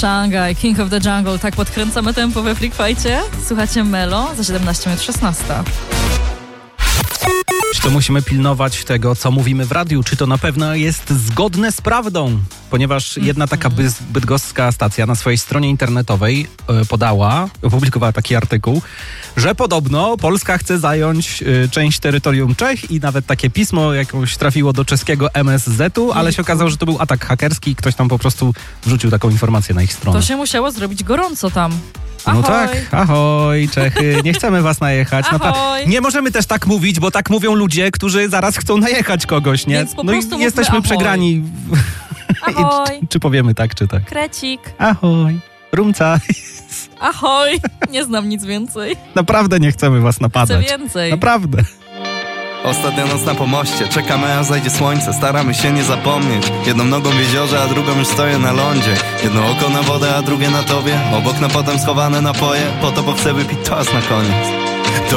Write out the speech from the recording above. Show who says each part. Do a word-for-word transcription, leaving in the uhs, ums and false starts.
Speaker 1: Shanghai, King of the Jungle. Tak podkręcamy tempo we Freak Fight'cie. Słuchacie Melo za siedemnaście minut szesnasta.
Speaker 2: Czy to musimy pilnować tego, co mówimy w radiu? Czy to na pewno jest zgodne z prawdą? Ponieważ jedna taka byz- bydgoska stacja na swojej stronie internetowej y, podała, opublikowała taki artykuł, że podobno Polska chce zająć y, część terytorium Czech i nawet takie pismo jakoś trafiło do czeskiego M S Z-u, ale się okazało, że to był atak hakerski i ktoś tam po prostu wrzucił taką informację na ich stronę.
Speaker 1: To się musiało zrobić gorąco tam. Ahoj.
Speaker 2: No tak, ahoj Czechy, nie chcemy was najechać. No ta, nie możemy też tak mówić, bo tak mówią ludzie, którzy zaraz chcą najechać kogoś, nie?
Speaker 1: Więc po
Speaker 2: No
Speaker 1: prostu
Speaker 2: i jesteśmy
Speaker 1: ahoj.
Speaker 2: przegrani.
Speaker 1: Ahoj.
Speaker 2: czy, czy powiemy tak, czy tak?
Speaker 1: Krecik.
Speaker 2: Ahoj, rumca.
Speaker 1: Ahoj. Nie znam nic więcej.
Speaker 2: Naprawdę nie chcemy was napadać.
Speaker 1: Chcę więcej.
Speaker 2: Naprawdę.
Speaker 3: Ostatnia noc na pomoście, czekamy aż zajdzie słońce, staramy się nie zapomnieć. Jedną nogą w jeziorze, a drugą już stoję na lądzie. Jedno oko na wodę, a drugie na tobie. Obok na potem schowane napoje, po to bo chcę wypić czas na koniec.